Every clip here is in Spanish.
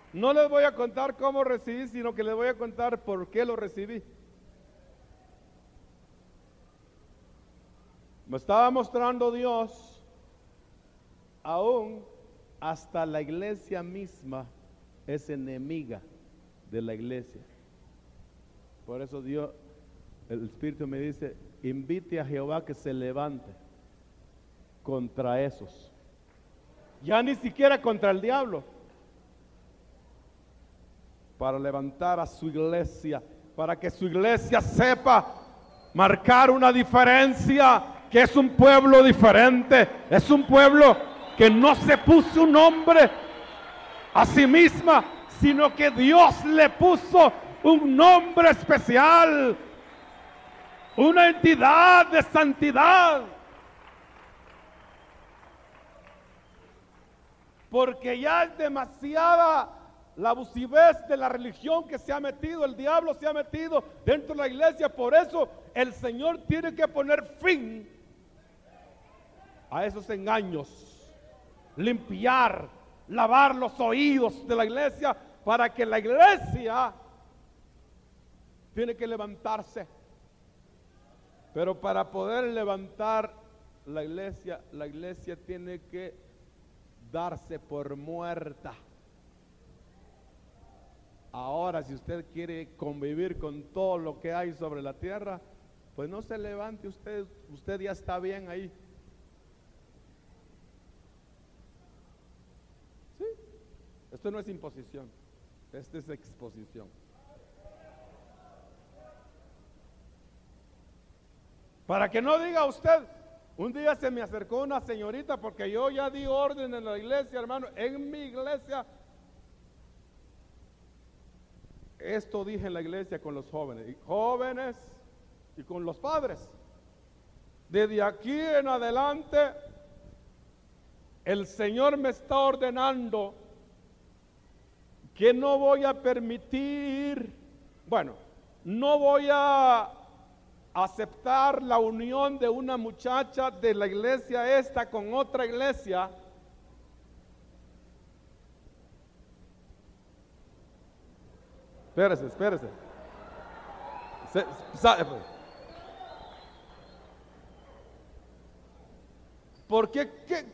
No les voy a contar cómo recibí, sino que les voy a contar por qué lo recibí. Me estaba mostrando Dios, aún hasta la iglesia misma es enemiga de la iglesia. Por eso Dios, el Espíritu me dice, invite a Jehová que se levante contra esos. Ya ni siquiera contra el diablo, para levantar a su iglesia, para que su iglesia sepa marcar una diferencia, que es un pueblo diferente, es un pueblo que no se puso un nombre a sí misma, sino que Dios le puso un nombre especial, una entidad de santidad. Porque ya es demasiada la abusivez de la religión que se ha metido, el diablo se ha metido dentro de la iglesia. Por eso el Señor tiene que poner fin a esos engaños, limpiar, lavar los oídos de la iglesia, para que la iglesia tiene que levantarse. Pero para poder levantar la iglesia tiene que darse por muerta. Ahora, si usted quiere convivir con todo lo que hay sobre la tierra, pues no se levante usted ya está bien ahí. ¿Sí? Esto no es imposición, esto es exposición. Para que no diga usted, un día se me acercó una señorita, porque yo ya di orden en la iglesia, hermano, en mi iglesia. Esto dije en la iglesia con los jóvenes y con los padres. Desde aquí en adelante, el Señor me está ordenando que no voy a permitir, no voy a aceptar la unión de una muchacha de la iglesia esta con otra iglesia. Espérese. Porque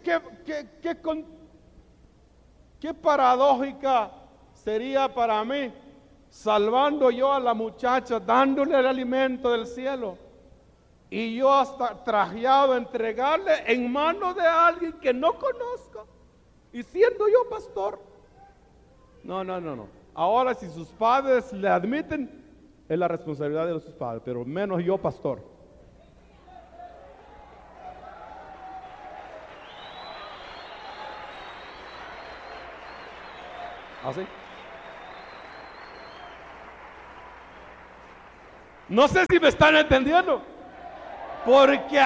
qué paradójica sería para mí, salvando yo a la muchacha, dándole el alimento del cielo, y yo hasta trajeado entregarle en manos de alguien que no conozco, y siendo yo pastor. No. Ahora, si sus padres le admiten, es la responsabilidad de sus padres, pero menos yo, pastor. ¿Así? No sé si me están entendiendo, porque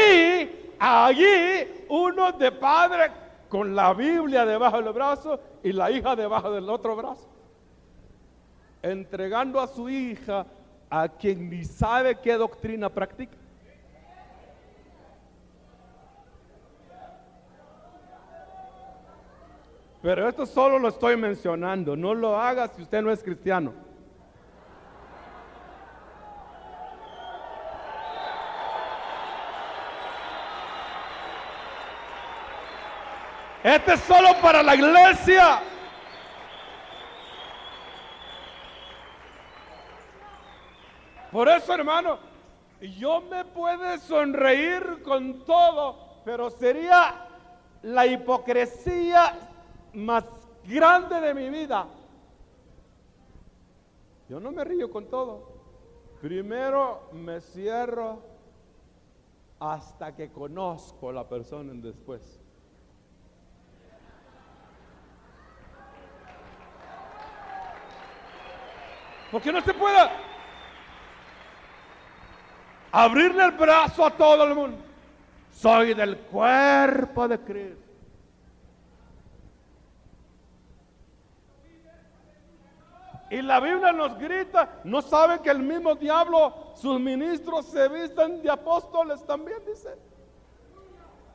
allí uno de padre con la Biblia debajo del brazo y la hija debajo del otro brazo, entregando a su hija a quien ni sabe qué doctrina practica. Pero esto solo lo estoy mencionando, no lo haga si usted no es cristiano. Este es solo para la iglesia. Por eso, hermano, yo me puedo sonreír con todo, pero sería la hipocresía más grande de mi vida. Yo no me río con todo. Primero me cierro hasta que conozco a la persona después. Porque no se puede abrirle el brazo a todo el mundo. Soy del cuerpo de Cristo. Y la Biblia nos grita, ¿no sabe que el mismo diablo, sus ministros se visten de apóstoles también, dice?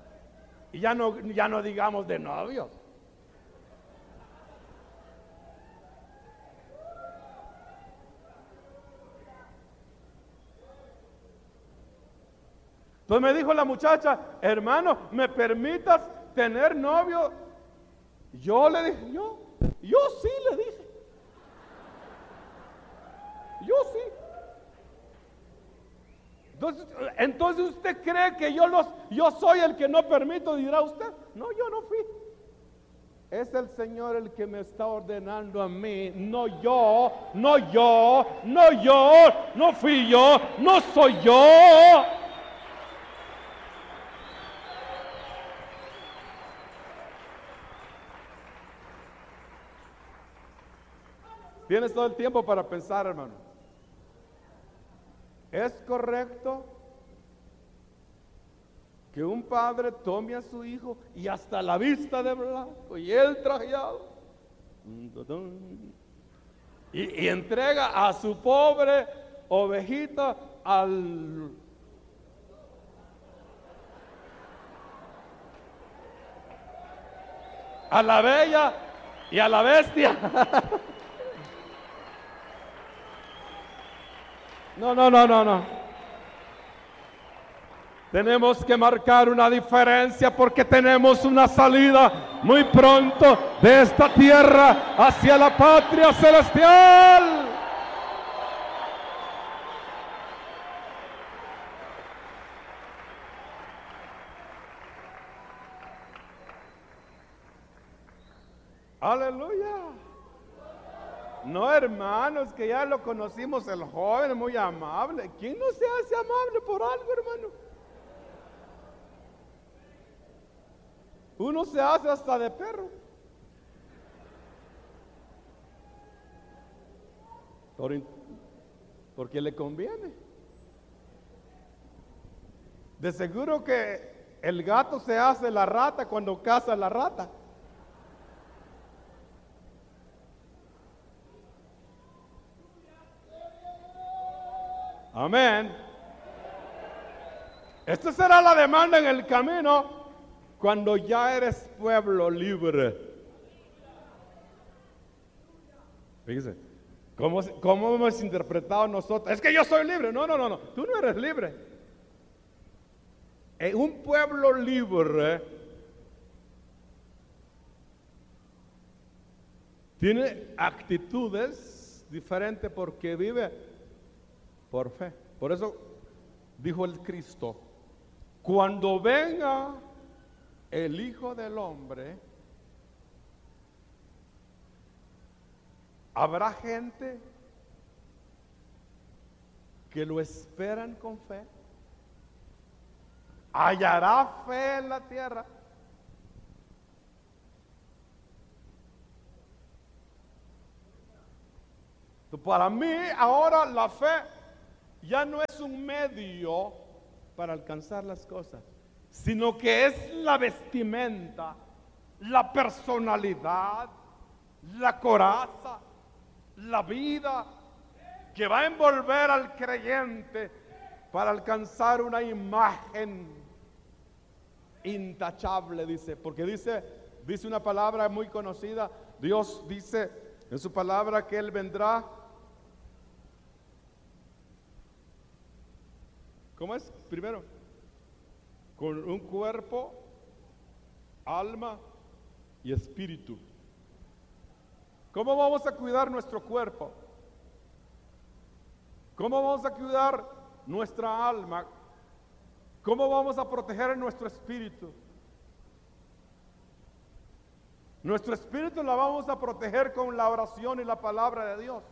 Y ya no digamos de novios. Entonces me dijo la muchacha, hermano, ¿me permitas tener novio? Yo le dije, yo sí le dije. Yo sí. Entonces usted cree que yo soy el que no permito, dirá usted. No, yo no fui. Es el Señor el que me está ordenando a mí, no yo, no fui yo, no soy yo. Tienes todo el tiempo para pensar, hermano. ¿Es correcto que un padre tome a su hijo y hasta la vista de blanco y él trajeado y entrega a su pobre ovejita a la bella y a la bestia? No. Tenemos que marcar una diferencia porque tenemos una salida muy pronto de esta tierra hacia la patria celestial. Aleluya. No, hermanos, que ya lo conocimos, el joven muy amable. ¿Quién no se hace amable por algo, hermano? Uno se hace hasta de perro. Porque le conviene. De seguro que el gato se hace la rata cuando caza la rata. Amén. Esta será la demanda en el camino cuando ya eres pueblo libre. Fíjese, ¿cómo hemos interpretado nosotros? Es que yo soy libre. No, tú no eres libre. Un pueblo libre tiene actitudes diferentes porque vive por fe. Por eso dijo el Cristo, cuando venga el Hijo del Hombre, habrá gente que lo esperan con fe. Hallará fe en la tierra. Para mí ahora la fe ya no es un medio para alcanzar las cosas, sino que es la vestimenta, la personalidad, la coraza, la vida que va a envolver al creyente para alcanzar una imagen intachable, dice, porque dice una palabra muy conocida. Dios dice en su palabra que Él vendrá. ¿Cómo es? Primero, con un cuerpo, alma y espíritu. ¿Cómo vamos a cuidar nuestro cuerpo? ¿Cómo vamos a cuidar nuestra alma? ¿Cómo vamos a proteger nuestro espíritu? Nuestro espíritu la vamos a proteger con la oración y la palabra de Dios.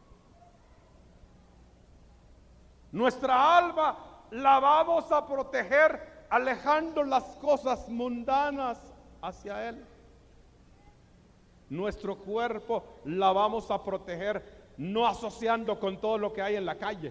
Nuestra alma la vamos a proteger alejando las cosas mundanas hacia Él. Nuestro cuerpo la vamos a proteger no asociando con todo lo que hay en la calle.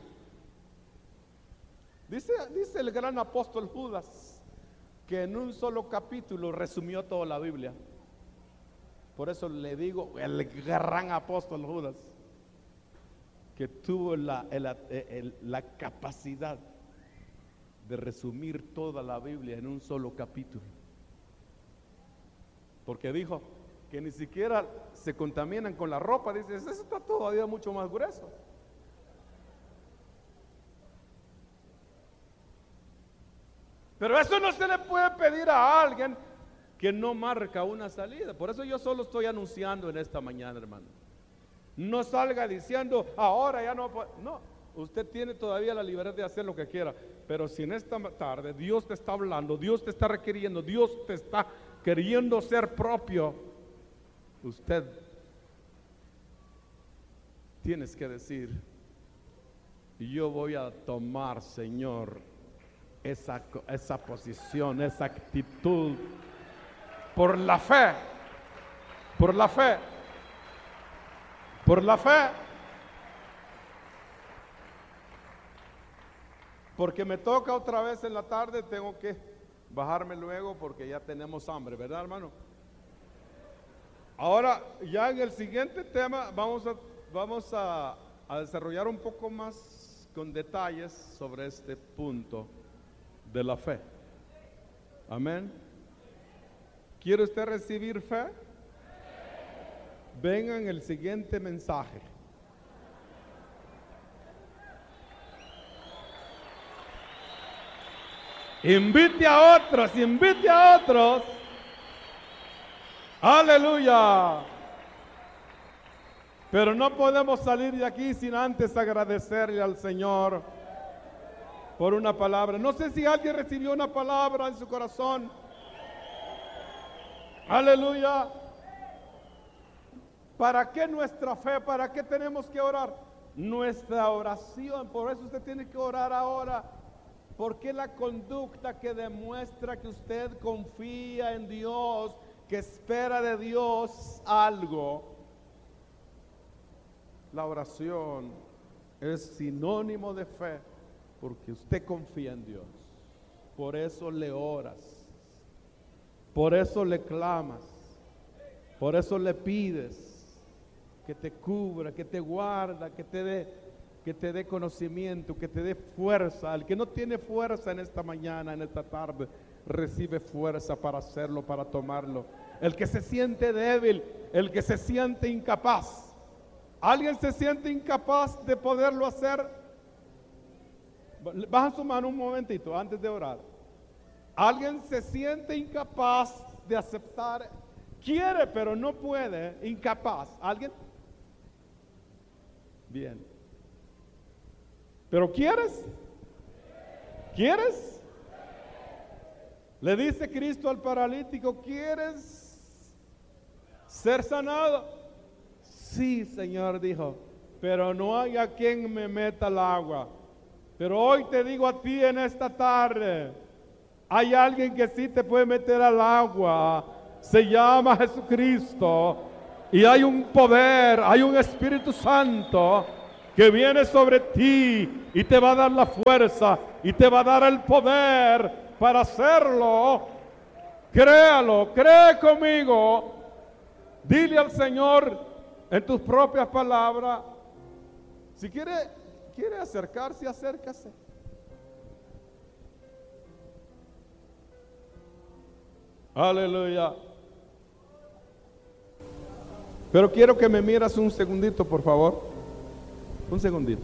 Dice el gran apóstol Judas que en un solo capítulo resumió toda la Biblia. Por eso le digo el gran apóstol Judas, que tuvo la capacidad de resumir toda la Biblia en un solo capítulo. Porque dijo que ni siquiera se contaminan con la ropa. Dice, eso está todavía mucho más grueso. Pero eso no se le puede pedir a alguien que no marca una salida. Por eso yo solo estoy anunciando en esta mañana, hermano. No salga diciendo, ahora ya no puedo. No, usted tiene todavía la libertad de hacer lo que quiera. Pero si en esta tarde Dios te está hablando, Dios te está requiriendo, Dios te está queriendo ser propio, usted tienes que decir, yo voy a tomar, Señor, esa posición, esa actitud, por la fe, por la fe, por la fe. Porque me toca otra vez en la tarde, tengo que bajarme luego porque ya tenemos hambre, ¿verdad, hermano? Ahora, ya en el siguiente tema vamos a desarrollar un poco más con detalles sobre este punto de la fe. Amén. ¿Quiere usted recibir fe? Venga en el siguiente mensaje. Invite a otros, invite a otros. Aleluya. Pero no podemos salir de aquí sin antes agradecerle al Señor por una palabra. No sé si alguien recibió una palabra en su corazón. Aleluya. ¿Para qué nuestra fe? ¿Para qué tenemos que orar? Nuestra oración. Por eso usted tiene que orar ahora. Porque la conducta que demuestra que usted confía en Dios, que espera de Dios algo. La oración es sinónimo de fe, porque usted confía en Dios. Por eso le oras, por eso le clamas, por eso le pides que te cubra, que te guarda, que te dé conocimiento, que te dé fuerza. El que no tiene fuerza en esta mañana, en esta tarde, recibe fuerza para hacerlo, para tomarlo. El que se siente débil, el que se siente incapaz. ¿Alguien se siente incapaz de poderlo hacer? Baja su mano un momentito antes de orar. ¿Alguien se siente incapaz de aceptar? Quiere pero no puede, incapaz. ¿Alguien? Bien. ¿Pero quieres? ¿Quieres? Le dice Cristo al paralítico, ¿quieres ser sanado? Sí, Señor, dijo, pero no hay a quien me meta el agua. Pero hoy te digo a ti en esta tarde, hay alguien que sí te puede meter al agua. Se llama Jesucristo. Y hay un poder, hay un Espíritu Santo que viene sobre ti y te va a dar la fuerza y te va a dar el poder para hacerlo. Créalo, cree conmigo. Dile al Señor en tus propias palabras. Si quiere acercarse, acércase. Aleluya. Pero quiero que me miras un segundito, por favor. Un segundito.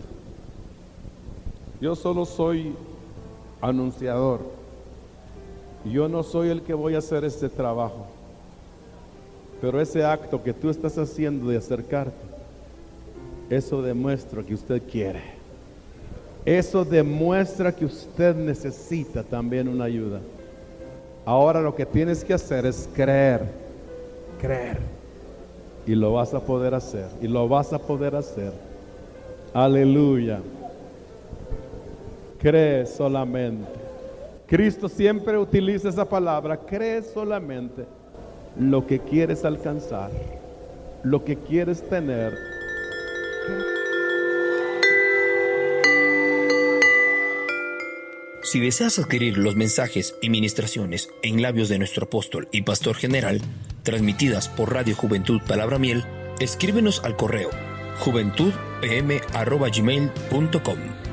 Yo solo soy anunciador. Yo no soy el que voy a hacer este trabajo. Pero ese acto que tú estás haciendo de acercarte, eso demuestra que usted quiere. Eso demuestra que usted necesita también una ayuda. Ahora lo que tienes que hacer es creer. Creer. Y lo vas a poder hacer. Y lo vas a poder hacer. Aleluya. Cree solamente. Cristo siempre utiliza esa palabra. Cree solamente lo que quieres alcanzar, lo que quieres tener. Si deseas adquirir los mensajes y ministraciones en labios de nuestro apóstol y pastor general, transmitidas por Radio Juventud Palabra Miel, escríbenos al correo juventudpm@gmail.com.